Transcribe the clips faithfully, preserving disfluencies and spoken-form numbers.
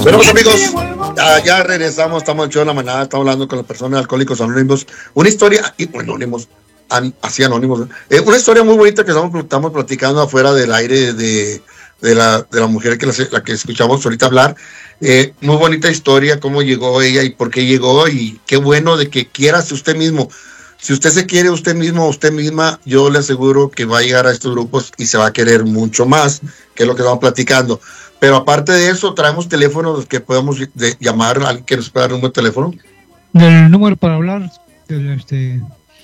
Bueno, pues amigos, ya, ya regresamos, estamos en show de la manada, estamos hablando con las personas de Alcohólicos Anónimos. Una historia, y bueno, anónimos, an, así anónimos, eh, una historia muy bonita que estamos, estamos platicando afuera del aire de, de, la, de la mujer que la, la que escuchamos ahorita hablar. Eh, muy bonita historia, cómo llegó ella y por qué llegó, y qué bueno de que quieras usted mismo. Si usted se quiere usted mismo o usted misma, yo le aseguro que va a llegar a estos grupos y se va a querer mucho más, que es lo que estamos platicando. Pero aparte de eso, traemos teléfonos que podemos de, llamar a alguien que nos pueda dar un buen teléfono. El número para hablar, del este,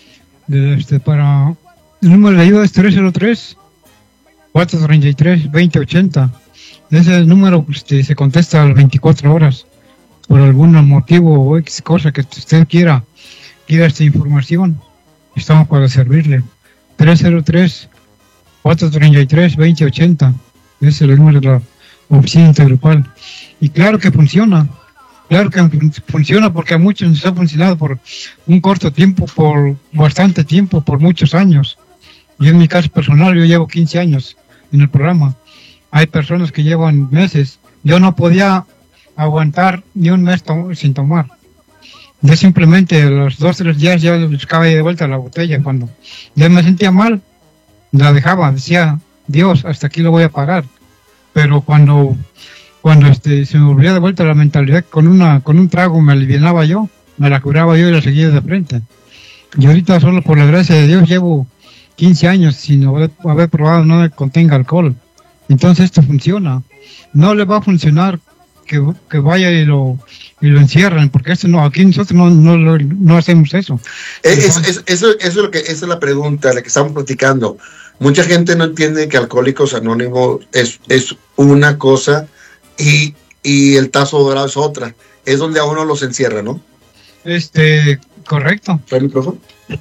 del este, para, el número de ayuda es tres cero tres, cuatro tres tres, dos cero ocho cero. Ese número este, se contesta a las veinticuatro horas. Por algún motivo o X cosa que usted quiera, quiera esta información, estamos para servirle. tres cero tres, cuatro tres tres, dos cero ocho cero. Ese es el número de la oficina intergrupal. Y claro que funciona, claro que funciona porque a muchos nos ha funcionado por un corto tiempo, por bastante tiempo, por muchos años. Yo en mi caso personal, yo llevo quince años en el programa. Hay personas que llevan meses. Yo no podía aguantar ni un mes to- sin tomar. Yo simplemente a los dos o tres días ya buscaba de vuelta la botella. Cuando ya me sentía mal, la dejaba, decía, Dios, hasta aquí lo voy a pagar. Pero cuando cuando este se me volvía de vuelta la mentalidad, con una con un trago me alivianaba yo, me la curaba yo y la seguía de frente. Y ahorita solo por la gracia de Dios llevo quince años sin haber, haber probado nada que contenga alcohol. Entonces esto funciona. No le va a funcionar que, que vaya y lo y lo encierren, porque esto no, aquí nosotros no no, no, no hacemos eso. Es, es, es, eso, eso es lo que, esa es la pregunta, la que estamos platicando. Mucha gente no entiende que Alcohólicos Anónimos es, es una cosa y, y el Tazo Dorado es otra. Es donde a uno los encierra, ¿no? Este, correcto. ¿Trae el micrófono?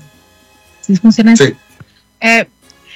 ¿Sí funciona? Sí. Eh,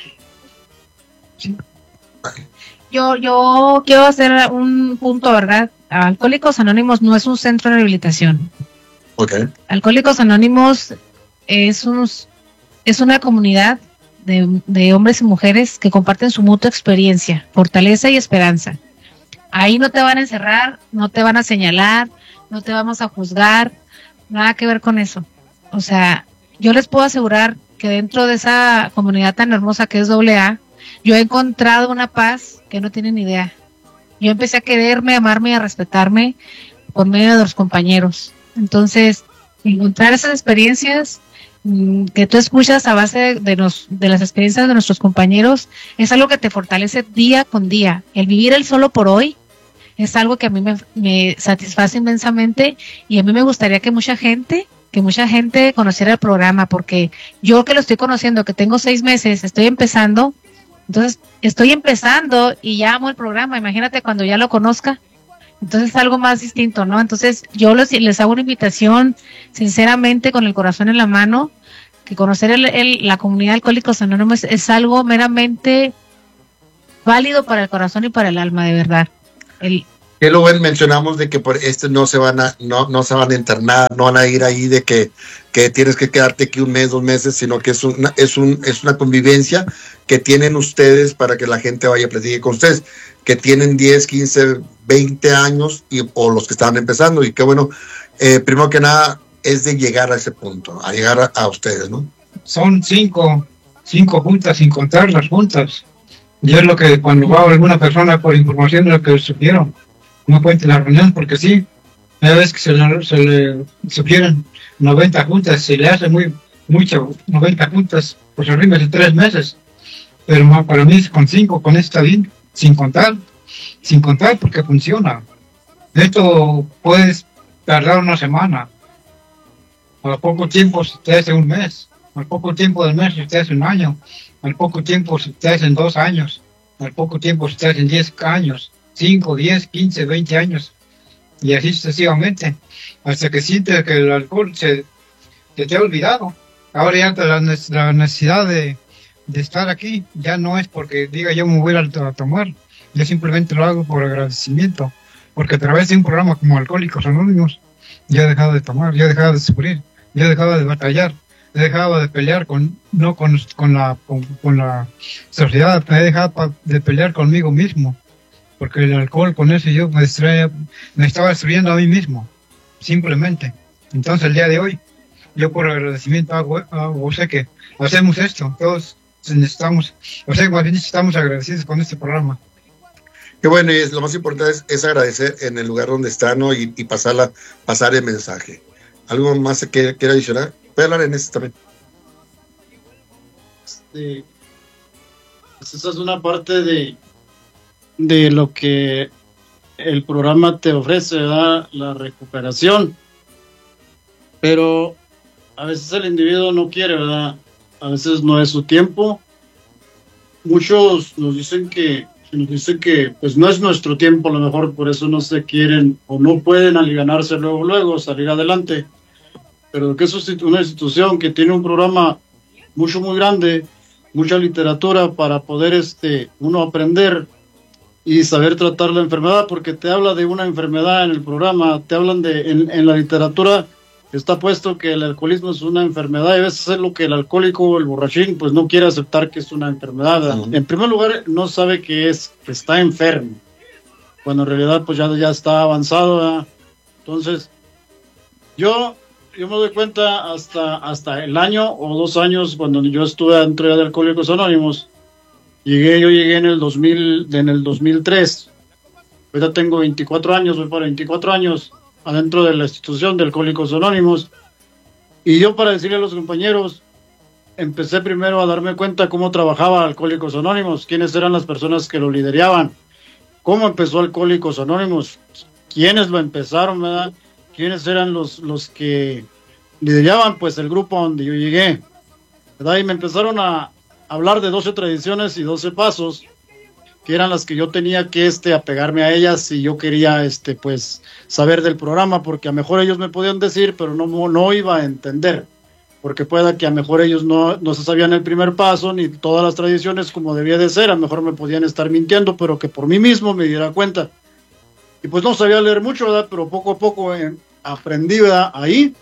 yo, yo quiero hacer un punto, ¿verdad? Alcohólicos Anónimos no es un centro de rehabilitación. Ok. Alcohólicos Anónimos es, un, es una comunidad De, de hombres y mujeres que comparten su mutua experiencia, fortaleza y esperanza. Ahí no te van a encerrar, no te van a señalar, no te vamos a juzgar, nada que ver con eso. O sea, yo les puedo asegurar que dentro de esa comunidad tan hermosa que es doble A, yo he encontrado una paz que no tienen idea. Yo empecé a quererme, a amarme y a respetarme por medio de los compañeros. Entonces, encontrar esas experiencias que tú escuchas a base de, de, nos, de las experiencias de nuestros compañeros es algo que te fortalece día con día. El vivir el solo por hoy es algo que a mí me, me satisface inmensamente, y a mí me gustaría que mucha gente que mucha gente conociera el programa, porque yo que lo estoy conociendo, que tengo seis meses, estoy empezando, entonces estoy empezando y ya amo el programa. Imagínate cuando ya lo conozca. Entonces es algo más distinto, ¿no? Entonces yo les, les hago una invitación, sinceramente, con el corazón en la mano, que conocer el, el, la comunidad de Alcohólicos Anónimos es algo meramente válido para el corazón y para el alma, de verdad. El, Que lo ven, mencionamos de que por este no se van a, no, no se van a internar, no van a ir ahí de que, que tienes que quedarte aquí un mes, dos meses, sino que es una, es un, es una convivencia que tienen ustedes para que la gente vaya a platicar con ustedes, que tienen diez, quince, veinte años y, o los que están empezando. Y qué bueno, eh, primero que nada es de llegar a ese punto, a llegar a, a ustedes, ¿no? Son cinco, cinco juntas, sin contar las juntas. Y es lo que cuando va alguna persona por información, es lo que sugiero. No cuente la reunión, porque sí, cada vez que se le, se le sugieren noventa juntas, se le hace muy mucho, noventa juntas, pues arriba de tres meses. Pero para mí con cinco, con esto está bien, sin contar, sin contar porque funciona. Esto puedes tardar una semana, al poco tiempo se te hace un mes, al poco tiempo del mes se te hace un año, al poco tiempo se te hacen dos años, al poco tiempo se te hacen diez años, cinco, diez, quince, veinte años, y así sucesivamente, hasta que sientes que el alcohol se, se te ha olvidado. Ahora ya la, la necesidad de, de estar aquí ya no es porque diga yo me voy a, a tomar, yo simplemente lo hago por agradecimiento, porque a través de un programa como Alcohólicos Anónimos yo he dejado de tomar, yo he dejado de sufrir, yo he dejado de batallar, he dejado de pelear con no con, con la con, con la sociedad, he dejado de pelear conmigo mismo, porque el alcohol con eso yo me, distraía, me estaba destruyendo a mí mismo, simplemente. Entonces el día de hoy, yo por agradecimiento hago, hago o sea que hacemos esto, todos necesitamos, o sea, más bien estamos agradecidos con este programa. Qué bueno, y es, lo más importante es, es agradecer en el lugar donde está, ¿no? Y, y pasarla, pasar el mensaje. ¿Algo más que quiera adicionar? Voy a hablar en este también. Este, pues esa es una parte de, de lo que el programa te ofrece, ¿verdad? La recuperación. Pero a veces el individuo no quiere, ¿verdad? A veces no es su tiempo. Muchos nos dicen que nos dicen que pues no es nuestro tiempo, a lo mejor por eso no se quieren o no pueden alivianarse luego, luego, salir adelante. Pero que es una institución que tiene un programa mucho, muy grande, mucha literatura para poder este uno aprender y saber tratar la enfermedad, porque te habla de una enfermedad en el programa, te hablan de, en, en la literatura está puesto que el alcoholismo es una enfermedad y a veces es lo que el alcohólico o el borrachín pues no quiere aceptar que es una enfermedad. Uh-huh. En primer lugar, no sabe que es, que está enfermo, cuando en realidad pues ya, ya está avanzado, ¿verdad? Entonces, yo, yo me doy cuenta hasta, hasta el año o dos años cuando yo estuve dentro de Alcohólicos Anónimos, llegué, yo llegué en el dos mil, en el dos mil tres, ahorita tengo veinticuatro años, voy para veinticuatro años, adentro de la institución de Alcohólicos Anónimos, y yo, para decirle a los compañeros, empecé primero a darme cuenta cómo trabajaba Alcohólicos Anónimos, quiénes eran las personas que lo lideraban, cómo empezó Alcohólicos Anónimos, quiénes lo empezaron, ¿verdad? Quiénes eran los, los que lideraban pues el grupo donde yo llegué, ¿verdad? Y me empezaron a hablar de doce tradiciones y doce pasos, que eran las que yo tenía que este, apegarme a ellas si yo quería este, pues, saber del programa, porque a lo mejor ellos me podían decir, pero no, no iba a entender, porque pueda que a lo mejor ellos no, no se sabían el primer paso, ni todas las tradiciones como debía de ser, a lo mejor me podían estar mintiendo, pero que por mí mismo me diera cuenta. Y pues no sabía leer mucho, ¿verdad? Pero poco a poco eh, aprendí, ¿verdad? Ahí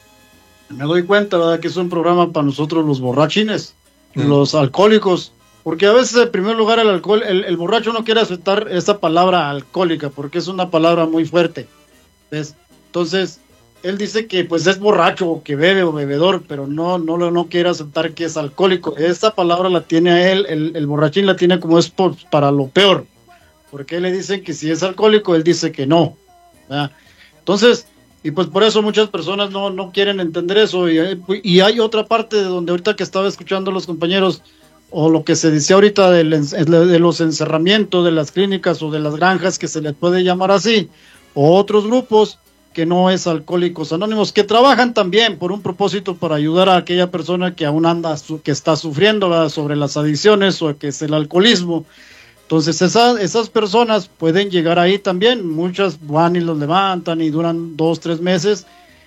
me doy cuenta, ¿verdad? Que es un programa para nosotros los borrachines, mm. los alcohólicos. Porque a veces, en primer lugar, el alcohol, el, el borracho no quiere aceptar esa palabra alcohólica, porque es una palabra muy fuerte. ¿Ves? Entonces, él dice que pues es borracho, o que bebe o bebedor, pero no, no, no quiere aceptar que es alcohólico. Esa palabra la tiene a él, el, el borrachín la tiene como es por, para lo peor. Porque le dicen que si es alcohólico, él dice que no. ¿Verdad? Entonces, y pues por eso muchas personas no, no quieren entender eso. Y, y hay otra parte de donde ahorita que estaba escuchando a los compañeros, o lo que se dice ahorita de, de los encerramientos de las clínicas o de las granjas, que se les puede llamar así, o otros grupos que no es Alcohólicos Anónimos, que trabajan también por un propósito para ayudar a aquella persona que aún anda, que está sufriendo, ¿verdad?, sobre las adicciones o que es el alcoholismo. Entonces esas, esas personas pueden llegar ahí también, muchas van y los levantan y duran dos, tres meses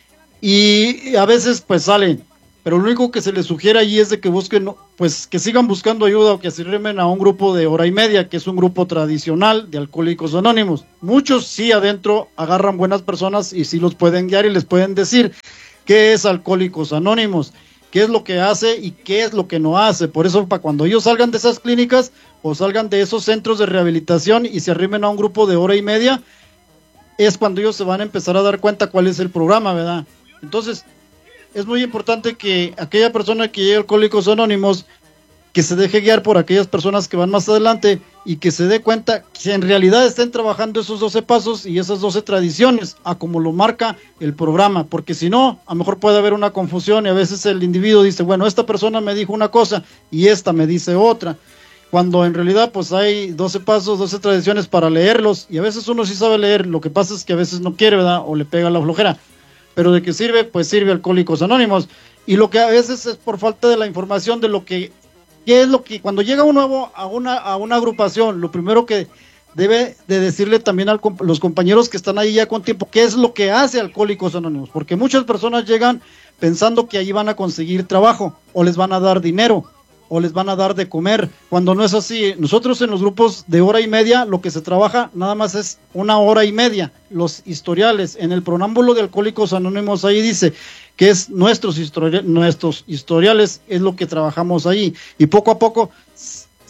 y a veces pues salen. Pero lo único que se les sugiere allí es de que busquen, pues que sigan buscando ayuda o que se remen a un grupo de hora y media, que es un grupo tradicional de Alcohólicos Anónimos. Muchos sí adentro agarran buenas personas y sí los pueden guiar y les pueden decir qué es Alcohólicos Anónimos, qué es lo que hace y qué es lo que no hace. Por eso, para cuando ellos salgan de esas clínicas o salgan de esos centros de rehabilitación y se arrimen a un grupo de hora y media, es cuando ellos se van a empezar a dar cuenta cuál es el programa, ¿verdad? Entonces, es muy importante que aquella persona que llegue a Alcohólicos Anónimos, que se deje guiar por aquellas personas que van más adelante y que se dé cuenta que en realidad estén trabajando esos doce pasos y esas doce tradiciones, a como lo marca el programa, porque si no, a lo mejor puede haber una confusión y a veces el individuo dice, bueno, esta persona me dijo una cosa y esta me dice otra, cuando en realidad pues hay doce pasos, doce tradiciones para leerlos y a veces uno sí sabe leer, lo que pasa es que a veces no quiere, ¿verdad?, o le pega la flojera. Pero de qué sirve, pues sirve Alcohólicos Anónimos. Y lo que a veces es por falta de la información de lo que, qué es lo que, cuando llega un nuevo a una, a una agrupación, lo primero que debe de decirle también a los compañeros que están ahí ya con tiempo, qué es lo que hace Alcohólicos Anónimos. Porque muchas personas llegan pensando que ahí van a conseguir trabajo, o les van a dar dinero, o les van a dar de comer, cuando no es así. Nosotros en los grupos de hora y media, lo que se trabaja nada más es una hora y media, los historiales. En el preámbulo de Alcohólicos Anónimos ahí dice que es nuestros, historia, nuestros historiales, es lo que trabajamos ahí, y poco a poco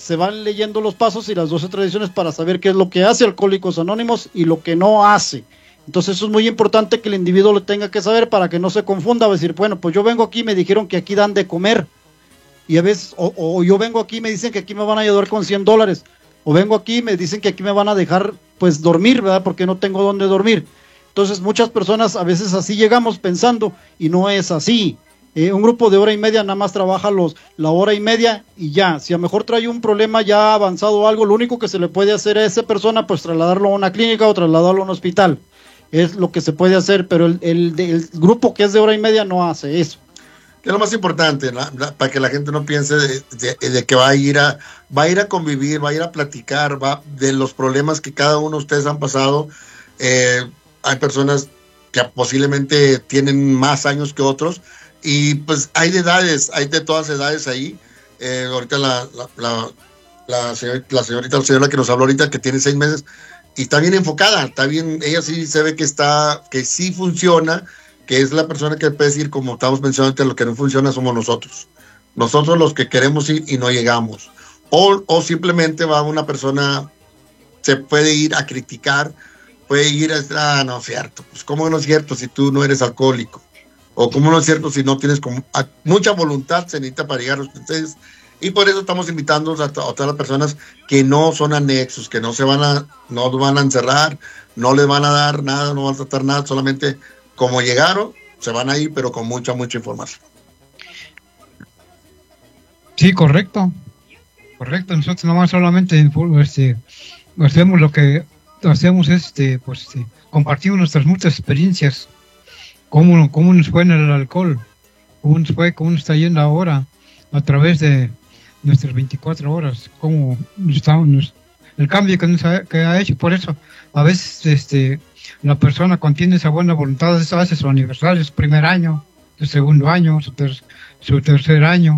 se van leyendo los pasos y las doce tradiciones para saber qué es lo que hace Alcohólicos Anónimos y lo que no hace. Entonces eso es muy importante que el individuo lo tenga que saber para que no se confunda, va a decir, bueno, pues yo vengo aquí y me dijeron que aquí dan de comer, y a veces, o, o yo vengo aquí y me dicen que aquí me van a ayudar con cien dólares, o vengo aquí y me dicen que aquí me van a dejar pues dormir, ¿verdad? Porque no tengo dónde dormir. Entonces muchas personas a veces así llegamos pensando y no es así. Eh, un grupo de hora y media nada más trabaja los, la hora y media y ya. Si a lo mejor trae un problema ya avanzado o algo, lo único que se le puede hacer a esa persona pues trasladarlo a una clínica o trasladarlo a un hospital. Es lo que se puede hacer, pero el, el, el grupo que es de hora y media no hace eso. Es lo más importante, ¿no? Para que la gente no piense de, de, de que va a ir a va a ir a convivir, va a ir a platicar, va de los problemas que cada uno de ustedes han pasado. Eh, hay personas que posiblemente tienen más años que otros y pues hay de edades, hay de todas edades ahí. Eh, ahorita la, la, la, la, señor, la señorita, la señora que nos habló ahorita que tiene seis meses y está bien enfocada, está bien, ella sí se ve que está, que sí funciona, que es la persona que puede decir, como estamos mencionando, que lo que no funciona somos nosotros. Nosotros los que queremos ir y no llegamos. O, o simplemente va una persona, se puede ir a criticar, puede ir a, ah, no es cierto, pues cómo no es cierto si tú no eres alcohólico, o cómo no es cierto si no tienes como, a, mucha voluntad se necesita para llegar a ustedes, y por eso estamos invitando a, a todas las personas que no son anexos, que no se van a, no van a encerrar, no les van a dar nada, no van a tratar nada, solamente como llegaron, se van a ir, pero con mucha, mucha información. Sí, correcto, correcto, nosotros nomás solamente este, hacemos lo que hacemos este, pues este, compartimos nuestras muchas experiencias, cómo, cómo nos fue en el alcohol, cómo nos fue, cómo nos está yendo ahora, a través de nuestras veinticuatro horas, cómo estamos, el cambio que, nos ha, que ha hecho. Por eso a veces este, la persona contiene esa buena voluntad, hace su aniversario, su primer año, su segundo año, su, ter, su tercer año,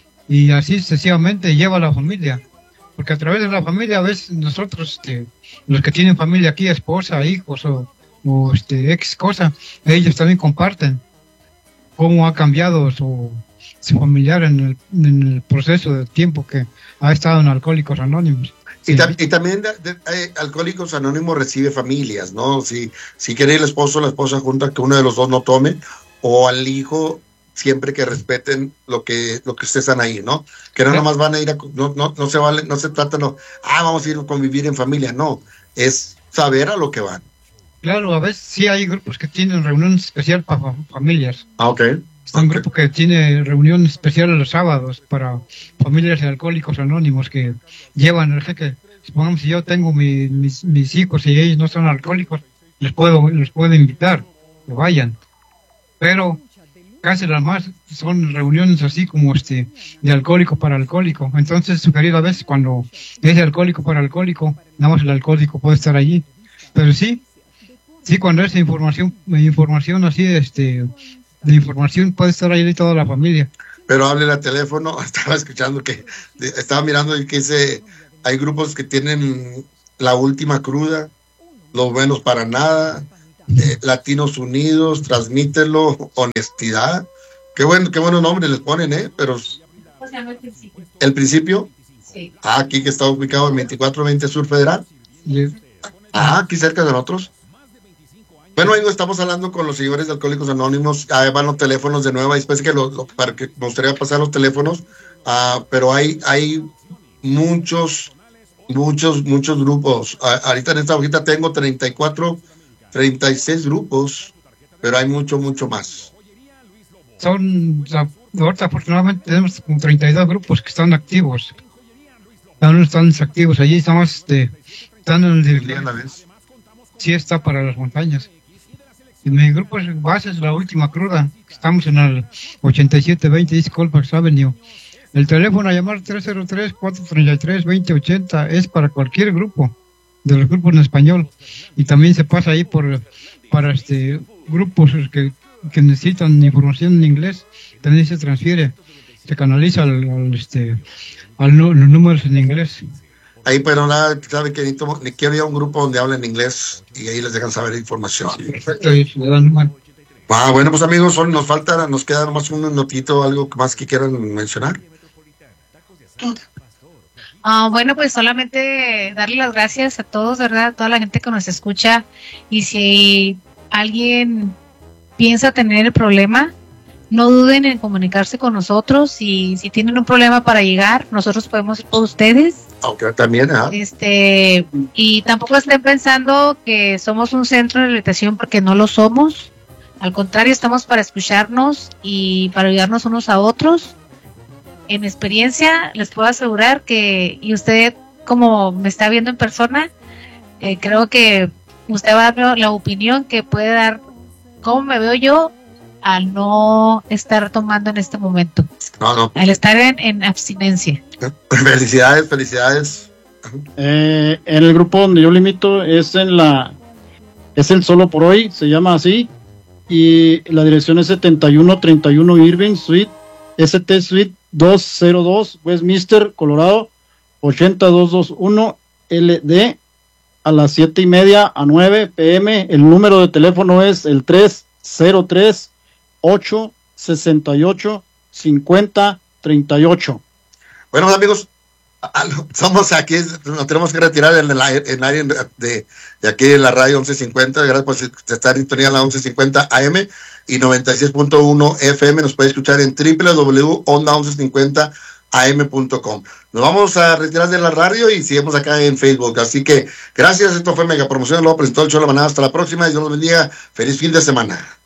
y así sucesivamente lleva a la familia. Porque a través de la familia, a veces nosotros, este, los que tienen familia aquí, esposa, hijos o, o este, ex cosa, ellos también comparten cómo ha cambiado su, su familiar en el, en el proceso de tiempo que ha estado en Alcohólicos Anónimos. Y, ta y también de, de, eh, Alcohólicos Anónimos recibe familias, ¿no? Si, si quiere el esposo o la esposa junta que uno de los dos no tome, o al hijo, siempre que respeten lo que lo que estén ahí, ¿no? Que no, ¿sí? Nomás van a ir a, no, no, no se vale, no se trata, no, ah, vamos a ir a convivir en familia, no, es saber a lo que van. Claro, a veces sí hay grupos que tienen reunión especial para familias. Ah, ok. Está un okay. grupo que tiene reunión especial los sábados para familias de Alcohólicos Anónimos que llevan el jeque. Supongamos si yo tengo mi, mis, mis hijos y ellos no son alcohólicos, les puedo, les puedo invitar que vayan. Pero casi las más son reuniones así como este de alcohólico para alcohólico. Entonces sugerido a veces cuando es de alcohólico para alcohólico, nada más el alcohólico puede estar allí. Pero sí, sí cuando es información, información así este de información puede estar ahí toda la familia. Pero hable al teléfono, estaba escuchando que, estaba mirando y que dice, hay grupos que tienen la última cruda, los buenos para nada, eh, Latinos Unidos, transmítelo, honestidad, qué bueno, qué buenos nombres les ponen, eh, pero... ¿Cómo se llama el principio? ¿El principio? Sí. Ah, aquí que está ubicado en veinticuatro veinte Sur Federal. Sí. Ah, aquí cerca de nosotros. Bueno, amigos, estamos hablando con los señores de Alcohólicos Anónimos. Ahí van los teléfonos de nuevo. Después que lo, lo, para que me gustaría pasar los teléfonos, uh, pero hay, hay muchos, muchos, muchos grupos. Uh, ahorita en esta hojita tengo treinta y cuatro, treinta y seis grupos, pero hay mucho, mucho más. Son, ahorita afortunadamente tenemos como treinta y dos grupos que están activos. Aún están activos allí, estamos, este, están en el día a la vez. Sí está para las montañas. Y mi grupo es base es la última cruda. Estamos en el ochenta y siete veinte East Colfax Avenue. El teléfono a llamar tres cero tres, cuatro tres tres, dos cero ocho cero es para cualquier grupo, de los grupos en español. Y también se pasa ahí por para este grupos que, que necesitan información en inglés. También se transfiere, se canaliza al, al este al los números en inglés. Ahí, pero nada, sabe que ni quiero ir a un grupo donde hablen inglés y ahí les dejan saber información. Sí, perfecto, y le dan mal. Ah, bueno, pues amigos, solo nos falta, nos queda nomás un minutito, algo más que quieran mencionar. Ah, bueno, pues solamente darle las gracias a todos, ¿verdad? A toda la gente que nos escucha. Y si alguien piensa tener el problema, no duden en comunicarse con nosotros. Y si tienen un problema para llegar, nosotros podemos ir por ustedes. Aunque también, ¿ah? Este, y tampoco estén pensando que somos un centro de rehabilitación, porque no lo somos. Al contrario, estamos para escucharnos y para ayudarnos unos a otros. En experiencia, les puedo asegurar que, y usted como me está viendo en persona, eh, creo que usted va a dar la opinión que puede dar cómo me veo yo al no estar tomando en este momento. No, no. Al estar en, en abstinencia. Felicidades, felicidades. Eh, en el grupo donde yo limito es en la, es el Solo por Hoy, se llama así, y la dirección es setenta y uno treinta y uno Irving Suite, S T Suite doscientos dos, Westminster, Colorado, ochenta mil doscientos veintiuno L D, a las siete y media a nueve p m. El número de teléfono es el tres cero tres, ocho seis ocho, cinco cero tres ocho. Bueno, amigos, somos aquí, nos tenemos que retirar en el aire, en el aire de, de aquí en la radio once cincuenta. Gracias por estar en sintonía en la once cincuenta A M y noventa y seis punto uno F M. Nos puede escuchar en w w w punto onda once cincuenta a m punto com. Nos vamos a retirar de la radio y seguimos acá en Facebook. Así que gracias, esto fue Mega Promoción, luego presentó el Show La Manada. Hasta la próxima y Dios los bendiga. Feliz fin de semana.